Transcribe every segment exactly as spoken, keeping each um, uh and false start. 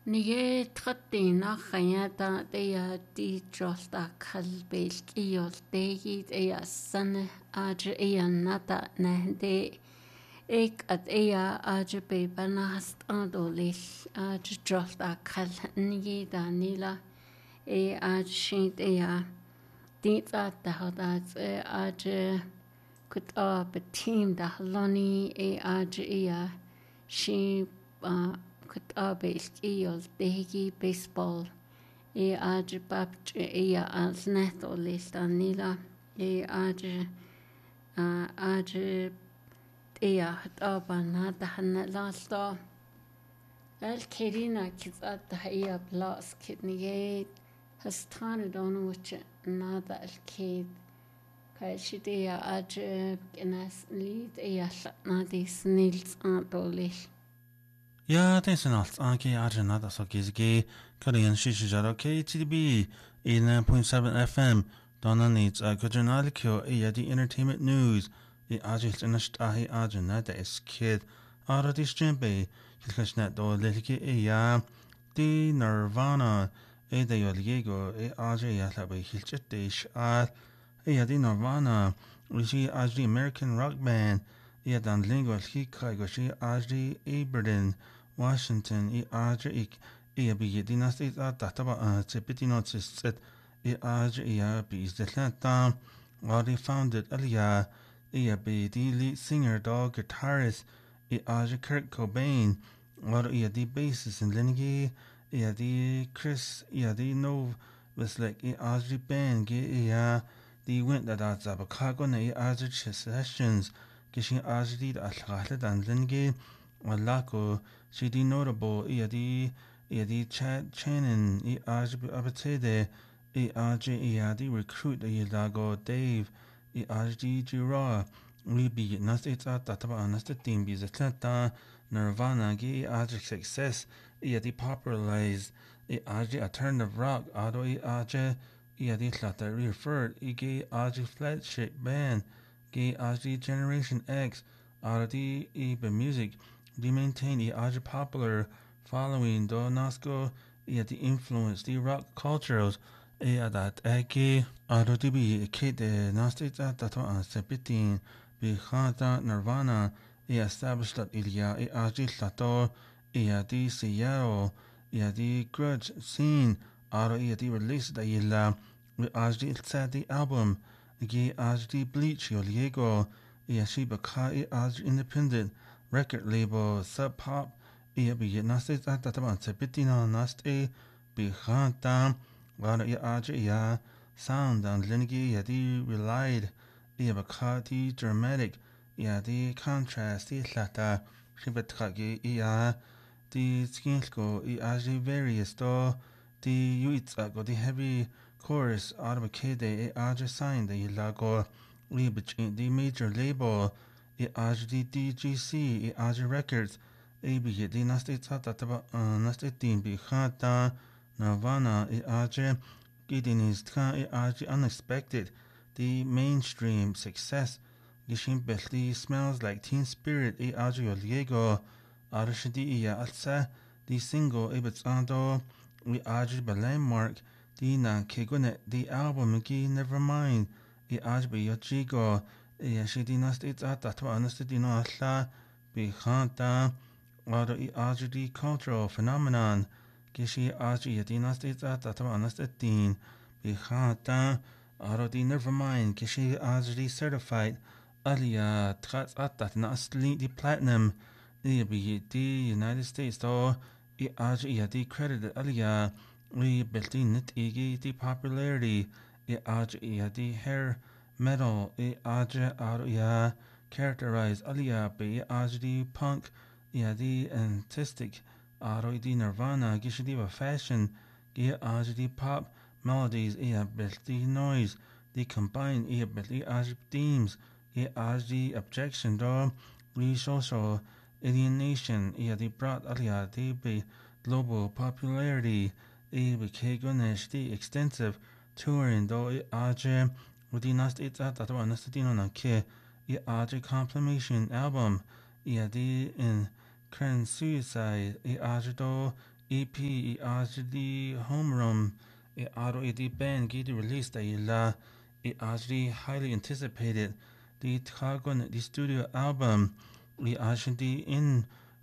Nige trattina khayata teya ti jolta kalbel kiyol tegi teya san aj eya nata nahde ek at eya aj be banast adolil aj jolta kal nige danila e aj shint eya tita tahodat aj kut up team da loni e aj eya shi kut abel kiyol tegi baseball e aj babch eya als neto listanila e aj aj eya tabana dahna lasta el kerina kizat eya blas kidnige hastan don which nada el kid kashidea aj kenas lid eya nadi snils antolish. Ja, det är allt. Anki Arjuna så kizgi Korean shishijaro K T B eighty-nine point seven F M. Donna needs a kujonalikyo e the entertainment news. E ajil inashtahi Arjuna da is kid. Ara di strembe. Kilkashnet do lilki e ya. Di Nirvana. E de yoliego e ajay yatlabe hilchetish al. E di Nirvana. Rishi ajri American rock band. E dan lingo hika goshi ajri Aberdeen. Washington i aja ik i bi dynasty a databa tibetino tsit i aja i bi zetlanta already founded alia i bi the lead singer dog guitarist i aja Kurt Cobain or i the bassist in Lingy i the Chris i the no was like i aja band ge i the went that at Zabacago na i aja sessions gishin aja di al dan Lingy Walako she di notable i di i di Chad Channon i aj abatede i aj i di recruit i lago Dave i aj di Jira we be nast it's at that about nast team be Atlanta Nirvana gi aj success i di popularized i aj alternative rock auto i aj i di tlata referred i gi aj flagship band gi aj Generation X out di i be music they maintain the aj popular following do nasco e the influence the rock cultures e that eki aro di bi ke de nastica tato an sepitin bi khata Nirvana e established that ilia e aj tato e the Seattle e the grudge scene aro e the release da illa e aj the album e aj the bleach yoliego e she baka e aj independent record label Sub Pop e bi nasti tataban sepitina nasti bi khanta wala ya aj ya sound and lingi ya di relied e bakati dramatic ya di contrast e lata shibatkagi ya di skinsko e aj various do di yuitsa go di heavy chorus arbakede e aj sign the lago we between the major label e aj di D G C e aj records e bi di nasti tata taba nasti team bi khata Nirvana e aj getting his ka e aj unexpected the mainstream success gishin belti smells like Teen Spirit e aj yoliego arshidi e alsa the single e betsando e aj be landmark the na kegune the album gi Nevermind e aj be yojigo e she di nasti tata taba nasti di no alla bi khata or e aj di cultural phenomenon gishi aj e di nasti tata taba nasti din bi khata or di Nevermind gishi aj di certified alia trat atat nasti di platinum e bi di United States do e aj e di credited alia we belti nit e di popularity e aj e di hair metal e aj ar ya characterized alia be aj di punk e di artistic ar di Nirvana gishdi fashion e aj di pop melodies e belti noise the combine e belti aj themes e aj di objection do we social alienation e di brought alia di be global popularity e be kegonesh the extensive touring do e aj with the nast it's at that one nast dino na ke e aj compilation album e di in current suicide e aj do E P i ajdi homeroom i aro i di band gidi released a la i ajdi highly anticipated the Tragon the studio album i ajdi in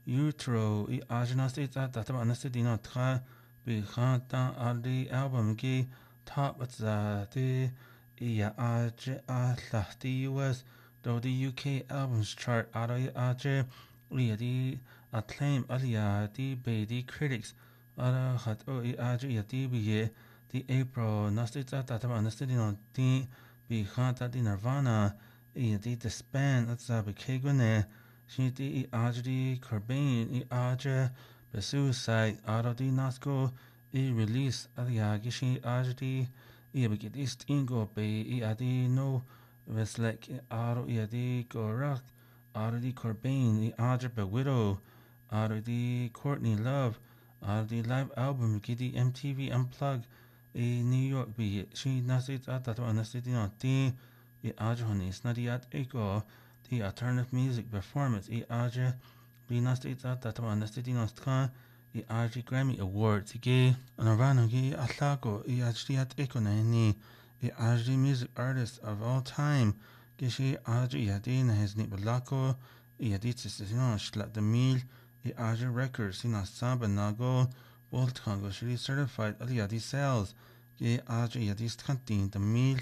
utero i ajnas it at that anasted dino tra bi khanta aldi album gi top at the i aj a the U S though the U K albums chart aro i aj i di acclaim alia di be the critics ara hat o i aji ya ti bi ye di April nastita tata nastidi no ti bi khata di Nirvana i di disband at sa bi kegone shi di i aji di Cobain i aji be suicide ara di nasko i release alia gishi aji di i bi git ist ingo be i adi no veslek aro i adi go rock ara di Cobain i aji be widow ara di Courtney Love Uh, the live album Giddy M T V Unplugged in New York be she nasit at that one city on the the ajhoni snadiat ego the alternative music performance e aja be nasit at that one city on ska the aji Grammy Awards ge anarvano ge atlago e ajdiat ego na ni the aji music artist of all time ge she aji yadin has ni balako e adit sesino shlat the meal the Azure Records in Samba Nago Bolt Congo Shri certified Aliadi sales Ye Azure Yadis Kantin the Mil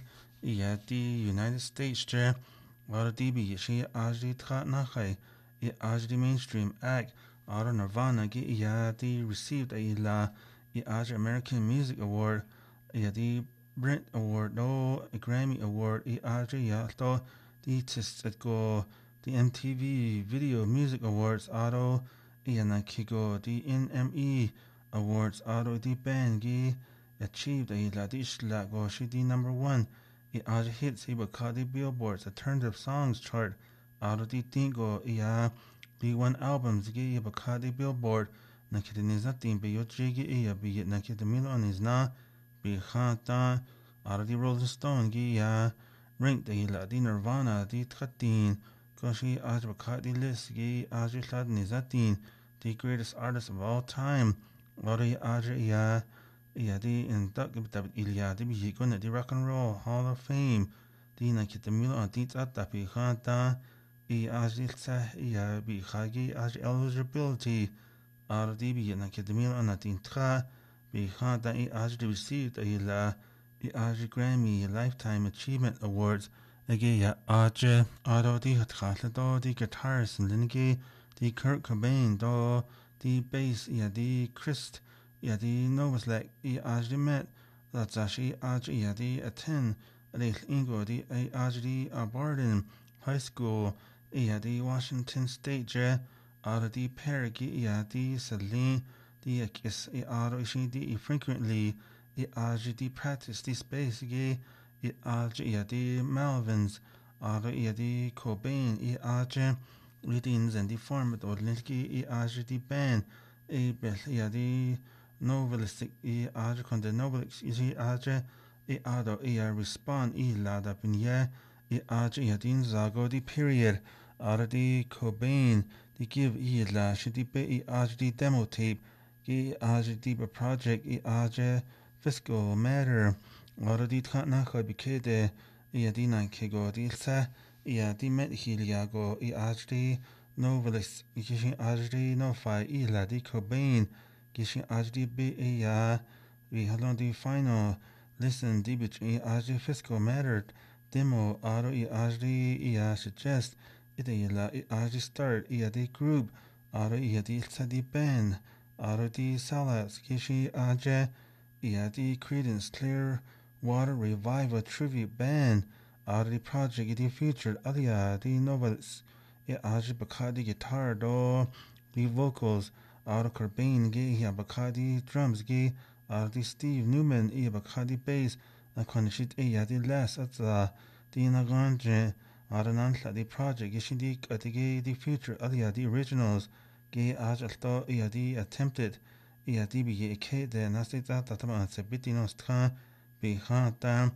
Yadi United States Chair Wara D B She Azure Trat Nachai Ye Azure Mainstream Act Ara Nirvana Ge Yadi received a La Ye Azure American Music Award Yadi Brent Award No Grammy Award Ye Azure Yato the Tis at Go the M T V Video Music Awards Auto Iana Kigo the N M E Awards Auto the band gi achieved a ladish la go she the number one I aj hits iba the Billboards alternative songs chart Auto the tingo ia the one albums gi iba the Billboard nakidiniza tin be yo jigi ia be nakidimilo is na be khata Auto the Rolling Stone gi ya ranked a la the Nirvana the tkatin Koshi aj bakati list gi aj lad nizatin the greatest artist of all time. Lori aj ya ya di inducted tab ilya di bi gonna the Rock and Roll Hall of Fame. Di na kitamilo an tit at tapi khata I aj sa ya bi khagi aj eligibility ar di bi na kitamilo an tin tra bi khata I aj received a la I aj Grammy Lifetime Achievement Awards Age ya aj aro di khatla do di guitarist lingi di Kurt Cobain do di bass ya di Christ ya di novus like I aj di met that's actually aj ya di attend a ingo di I aj di Barden High School ya di Washington State je aro di pergi ya di Celine di kiss I aro ishi di frequently I aj di practice di space ge I aj ya di Malvins aro ya di Cobain I aj readings and the format or linki I aj di band I bel ya di novelistic I aj con the novelist I aj I ado I respond I lada pinya I aj ya di zago di period aro di Cobain di give I la shidi be I aj di demo tape I aj di project I aj Fiscal Matter aro di tkhana kho bikede I di nan kego di sa I di met hiliago I aj di novelist gishin aj di no fi I la di Cobain gishin aj di be ya we halon di final listen di bich I aj di Fiscal Matter demo aro I aj di I suggest ide la I aj di start I di group aro I di sa di band aro di salas gishin aj I di Creedence Clearwater Revival tribute band aro di project I di featured alia di novels I aj bakadi guitar do di vocals aro Cobain ge I bakadi drums ge aro di Steve Newman I bakadi bass na konishit I di last at the di naganje aro nantla di project gishin di katige di featured alia di originals ge aj alto I di attempted I di bi ke de nasita tatama se bitino stra bi khata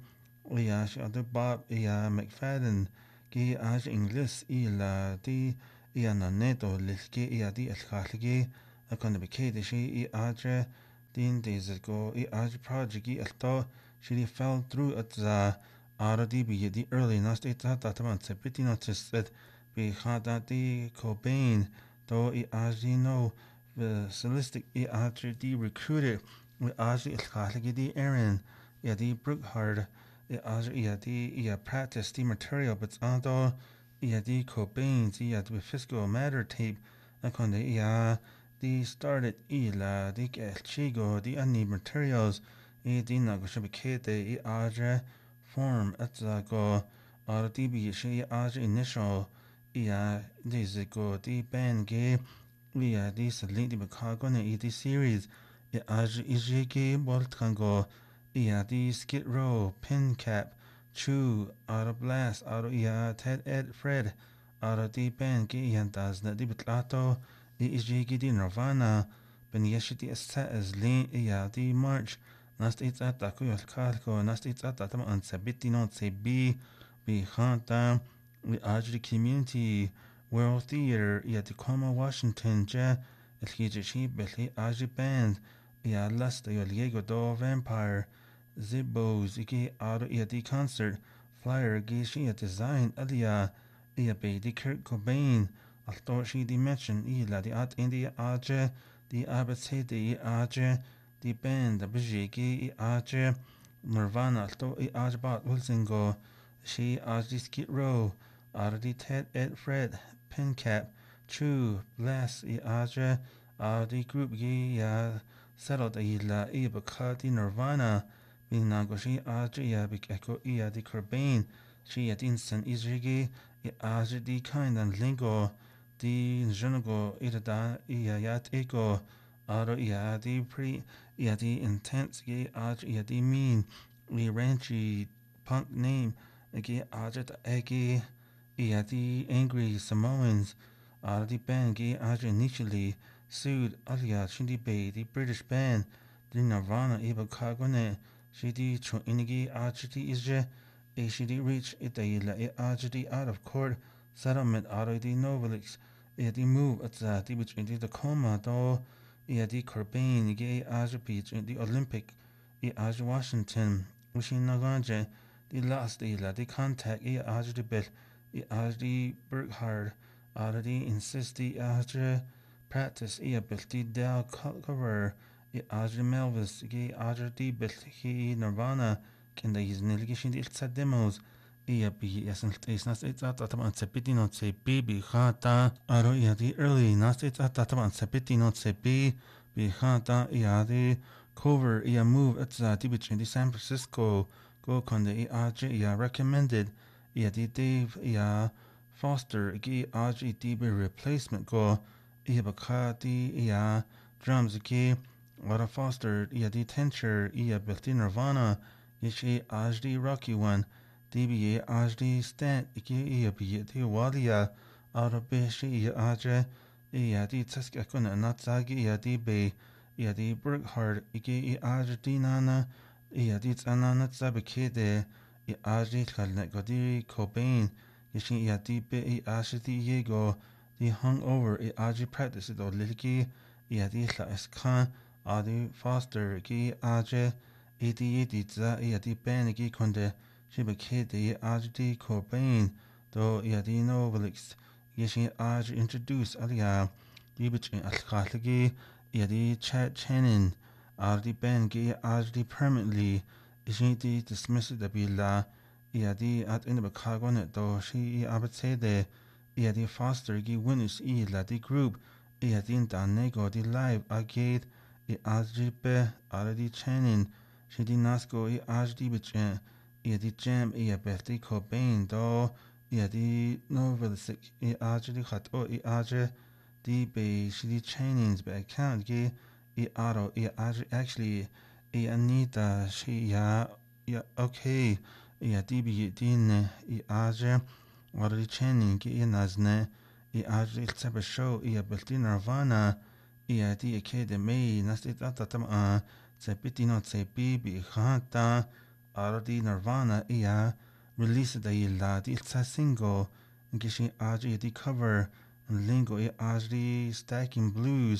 I sh other Bob I McFadden ge aj English I la di I na neto liske I di el khalge a con the Bicade she I Adre Dean days ago I Adre project I thought she fell through at the R D B the early last eight that month pretty noticed that we had that the Cobain though I Adre no the solistic I Adre the recruited with Adre Catholic the Aaron yeah the Brookhard I Adre yeah the yeah practice the material but although yeah the Cobain yeah the fiscal matter tape and con the yeah the started ila the chigo the any materials e di na go shabike the Adre form at the go or the be she Adre initial yeah this go the band game yeah this link the Chicago ne the series yeah Adre ijiki bolt can go yeah the skid row pin cap chew out of blast out of yeah Ted Ed Fred out of the band game does the bitlato the ijiki di Nirvana ben yeshiti as as lean yeah the march nast it's at the kuyo kalko nast it's at the on sabiti not say b be hanta the Adre community world theater yeah Tacoma Washington ja el hije shi beli Adre band yeah last the Diego do vampire Zibbos iki auto yeah the concert flyer gishi design alia yeah be the Kurt Cobain although she dimension ila the at India Adre the abate the Adre the band the bijiki Adre Nirvana although I Adre bot Wilson go she Adre skid row out the Ted Ed Fred pin cap true bless I Adre out the group ye ya settled ila I baka the Nirvana being nago she Adre ya big echo ia the Cobain she at instant isrigi I Adre the kind and lingo the Junago Ida Iayat Ego Aro Iadi Pre Iadi Intense Gay Adre Iadi Mean We Ranchy Punk Name Agi Adre Egi Iadi Angry Samoans Aro the band Gay Adre initially sued Alia Shindi Bay the British band the Nirvana Iba Kagone Shidi Cho Inigi Adre Isje A Shidi Reach Itaila Adre out of court settlement out of the Novelix yeah the move at that the which in the Tacoma though yeah the Cobain gay Adre beach in the Olympic yeah Adre Washington wishing Naganje the last the the contact yeah Adre the bit yeah Adre Burkhard already insist the Adre practice yeah built the Dell cover yeah Adre Melvis gay Adre the bit he Nirvana can they use navigation the demos yeah, be yes, it's not it's at that one sepiti not say baby hata aro yeah the early not it's at that one sepiti not say be be hata yeah the cover yeah move at the debut in the San Francisco go con the Adre yeah recommended yeah the Dave yeah Foster gi Adre debut replacement go yeah baka the yeah drums gi what a Foster yeah the tenture yeah built in Nirvana yeah she Adre Rocky one D B A Adre Stant Iki Ia Be the Walia out of Bishi Adre Ia di Taskakuna Natsagi Ia di Bay Ia di Burkhard Iki Adre Dinana Ia di Tanana Zabakede Ia Adre Kalnegodi Cobain Yashi Ia di Be Ashe di Yego the hungover Ia Adre practice it or Liliki Ia di Khan Adi Foster Ki Adre Edi Edi Za Ia di Ben Iki Konde she became the Adre Cobain, though Yadi Novelix, Yeshin Adre introduced Alia, the between Alcathlagi, Yadi Chad Channing, Adre Ben Gay Adre permanently, Yeshin dismissed the Bila, Yadi at in the Bacagonet, though she abate Yadi Foster Gi Winners E la the group, Yadin Danego the live agate, Adre Be Adre Channing, she did not go Adre between. Yeah, the jam, yeah, Betty Cobain, though, yeah, the novelistic, yeah, Adre hot, oh, yeah, Adre, the bay, she did trainings, but I can't get, yeah, auto, yeah, Adre, actually, yeah, Anita, she, yeah, yeah, okay, yeah, D B, Din, yeah, Adre, what are the training, yeah, Nazne, yeah, Adre, it's a show, yeah, but Nirvana, yeah, the academy, nasty, that, that, uh, say, pity not say, baby, hata, already Nirvana ia released the ila di ilsa single gishi Adre di cover and lingo ia Adre stacking blues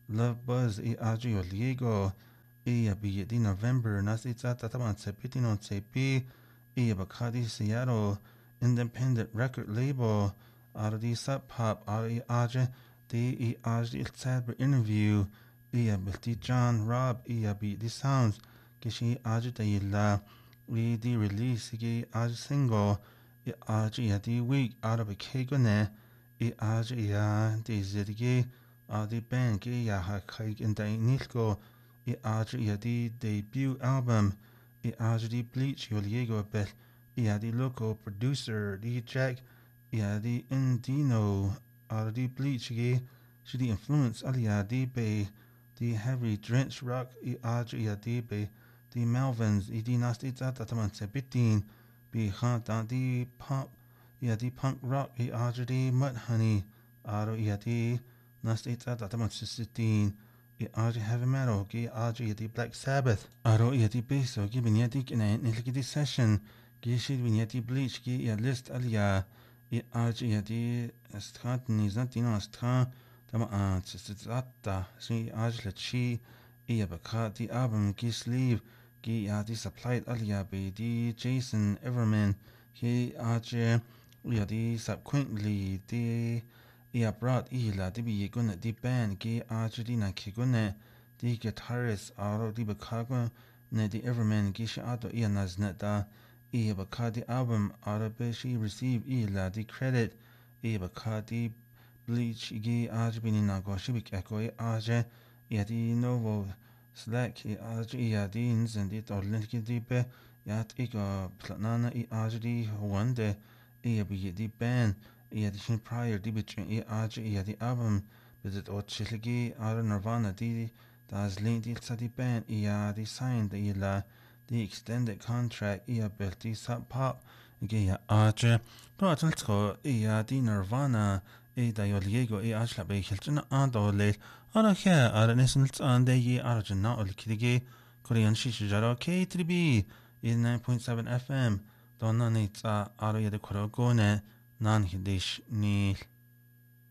Love Buzz i aji o Diego i abi di November nas itza tataban sepiti non sepi i abakadi Seattle independent record label out of the sub pop out of aji di i aji il sadber interview i abi John Rob i abi di sounds kishi aji dayilla i di release i aji single i aji ya di week out of a kegone i aji ya di zidigi Uh, the band ge ya ha kaig in da nilko I aji ya di debut album I aji di Bleach yo liego bel I di local producer di Jack I di Indino uh, di Bleach ge she di influence ali ya di be di heavy drench rock I aji ya di be di Melvins I di nasti zata taman se bitin bi ha da di pop I di punk rock I aji di Mudhoney aro I di Nast ita tataman sisitin I aji heavy metal gi aji yadi Black Sabbath aro yadi beso gi binyati kina nilgi di session gi shid binyati Bleach gi ya list alia I aji yadi strat nizantino astra tama an sisitata si aji la chi I ya bakati album gi sleeve gi yadi supplied alia be di Jason Everman gi aji yadi subsequently di I brought ila di bi guna di band gi aji di na kiguna di guitarist aro di bakago na di Everman gi shi ato iya nazna da I baka di album aro be shi receive ila di credit I baka di Bleach gi aji bini na go shi bik eko I aji iya di novo slack I aji iya di nzan di torlin ki di be yat iko platnana I aji di wande iya bi di band I had seen prior di between I aji I had the album visit o chiligi out of Nirvana di das link di sa di band I had the signed the la the extended contract I had built the sub pop ge ya aji to atl ko I had the Nirvana I da yo liego I aji la be hilchna ando le ara kha ara nesnl ande yi arjun na ol kidigi Korean shishi jaro K three B eighty-nine point seven F M donna nitsa ara yede korogone nan hidish nil